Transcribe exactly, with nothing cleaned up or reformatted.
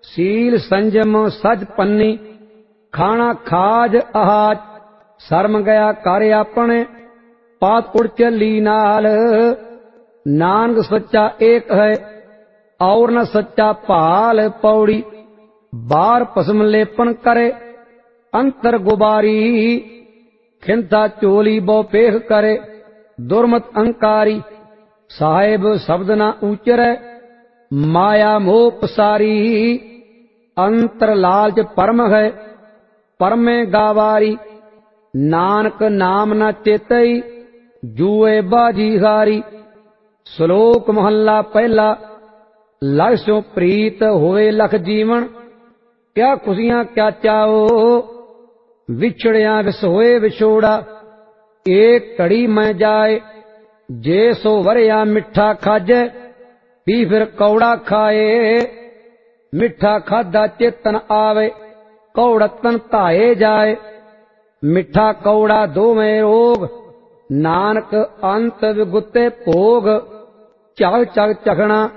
ਸੀਲ ਸੰਜਮ ਸਜ ਪੰਨੀ, ਖਾਣਾ ਖਾਜ ਆਹਾਜ, ਸ਼ਰਮ ਗਿਆ ਕਰ ਆਪਣੇ, ਪਾਤ ਉੜ ਚੱਲੀ ਨਾਲ। नानक सच्चा एक है और न सच्चा भाल पौड़ी, बार भस्म लेपन करे अंतर गुबारी, खिंता चोली बो पेख करे दुर्मत अंकारी। साहेब शब्द न ऊचरै माया मोह पसारी, अंतर लालच परम है परमे गावारी। नानक नाम न चेतई जूए बाजी हारी। श्लोक महला पहला। लख सो प्रीत होवे लख जीवन, क्या खुशियां क्या चाओ, विछड़िया विस होए विछोड़ा। एक घड़ी मैं जाए जे सो वरिया मिठा खाजे, पी फिर कौड़ा खाए। मिठा खादा चेतन आवे कौड़ा तन धाए जाए। मिठा कौड़ा दो में रोग, नानक अंत विगुते भोग। चग चग चखना